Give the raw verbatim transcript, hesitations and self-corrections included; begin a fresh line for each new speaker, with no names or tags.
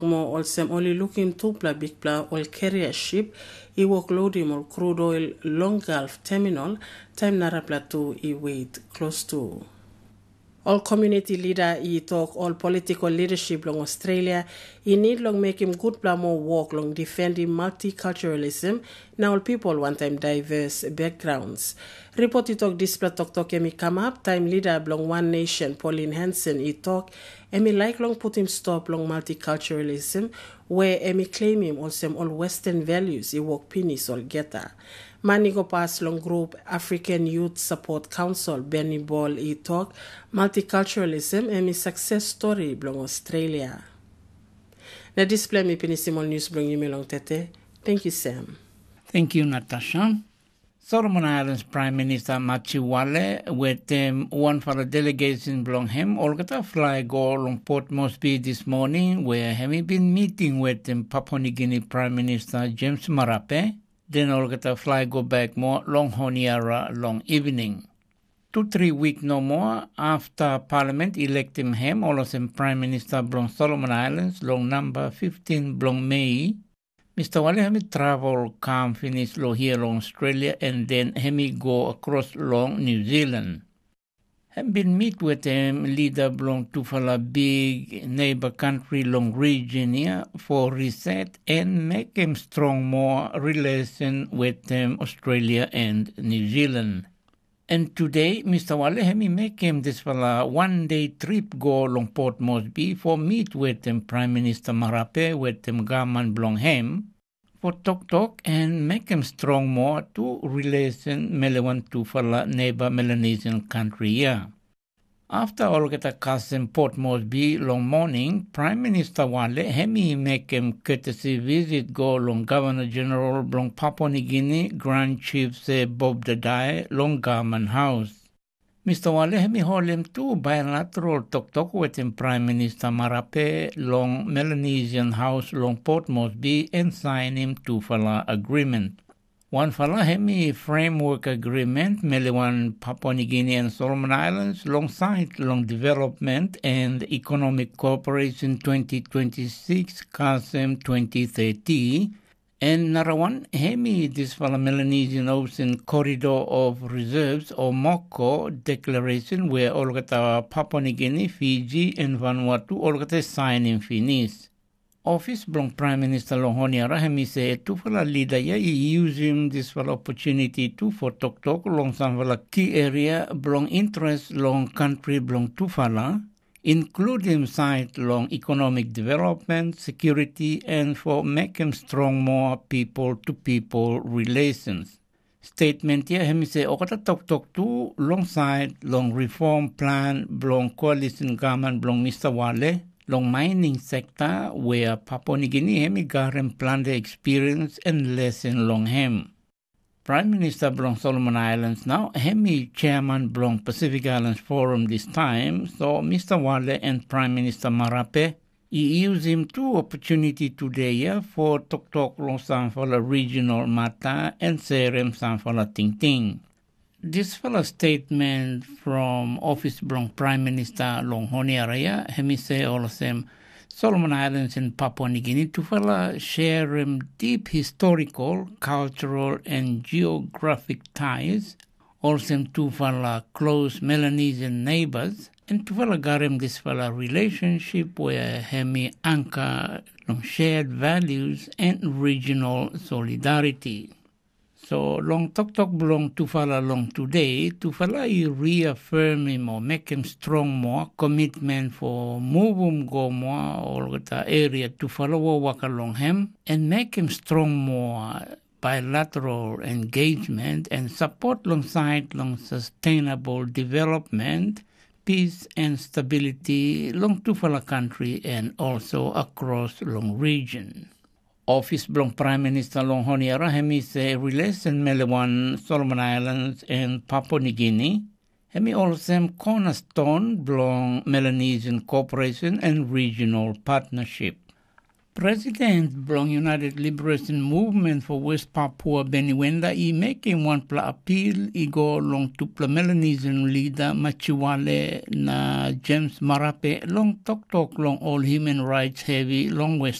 Mo also only looking to pla big pla oil carrier ship I work loading or crude oil Long Gulf terminal time nara plateau I wait close to. All community leader I talk all political leadership long Australia I need long make him good plan more work long defending multiculturalism. Now all people want time diverse backgrounds. Report I talk this plat talk talk emi come up time leader long One Nation Pauline Hanson I talk emi like long put him stop long multiculturalism where emi claim him also all Western values I work penis all geta. Manigo pass long group African Youth Support Council Benny Ball I talk multiculturalism emi success story belong Australia. Na display me pinisimol news bring you long tete. Thank you Sam.
Thank you Natasha. Solomon Islands Prime Minister Machiwale with um, one for the delegation belong him Olgata fly go along Port Moresby this morning where having been meeting with um, Papua New Guinea Prime Minister James Marape. Then Olgata fly go back more long Honiara long evening. Two, three weeks no more after Parliament elect him him, also Prime Minister Blong Solomon Islands, long number fifteen Blong May. Mister Wale hemi travel come finish lo here long Australia and then hemi go across long New Zealand. Hem been meet with him leader Blong Tufala big neighbor country long region here for reset and make him strong more relation with them Australia and New Zealand. And today, Mister Wale hemi make him this fella one day trip go long Port Moresby for meet with them Prime Minister Marape with them government Blong hem for talk talk and make him strong more to relation Melewan to fella neighbor Melanesian country here. After all get a cousin Port Moresby long morning, Prime Minister Wale hemi make him courtesy visit go long Governor General long Papua New Guinea Grand Chief say Bob Dadai long Government House. Mister Wale hemi hold him to bilateral talk talk with him Prime Minister Marape long Melanesian House long Port Moresby and sign him two fala agreement. One fala hemi framework agreement Melewan Papua New Guinea and Solomon Islands alongside long development and economic cooperation twenty twenty-six CASEM twenty thirty and Narawan hemi this fala Melanesian Ocean Corridor of Reserves or MOCO declaration where Olgata Papua New Guinea, Fiji and Vanuatu Olgata sign in finish. Office belong Prime Minister Longhoniara hemi say tu fala leader ya using this fala opportunity to for talk talk long some fala key area belong interest long country belong tu fala including side long economic development, security and for making strong more people to people relations. Statement ya hemi say okata talk talk tu long side long reform plan belong coalition government belong Mister Wale long mining sector where Papua New Guinea hemi garem plan the experience and lesson long hem. Prime Minister belong Solomon Islands now hemi chairman belong Pacific Islands Forum this time, so Mister Wale and Prime Minister Marape he use him two opportunity today yeah, for talk talk long sanfala regional matter and serem sanfala ting ting. This fella statement from Office belong Prime Minister Long Honiara hemi say all of them Solomon Islands and Papua New Guinea to fella share um, deep historical, cultural and geographic ties, also to fella close Melanesian neighbors, and to fella garem this fella relationship where hemi anchor long shared values and regional solidarity. So long talk talk belong to fala long today to fala I reaffirm him or make him strong more commitment for move him go more or the area to follow work along him and make him strong more bilateral engagement and support alongside long sustainable development, peace and stability long to fala country and also across long region. Office belong Prime Minister Long Honiara hemi say relation Melewan Solomon Islands and Papua New Guinea hemi also cornerstone belong Melanesian cooperation and regional partnership. President Blong United Liberation Movement for West Papua Beniwenda i making one pla appeal i go long tupla Melanesian leader Machiwale na James Marape long tok tok long all human rights heavy long West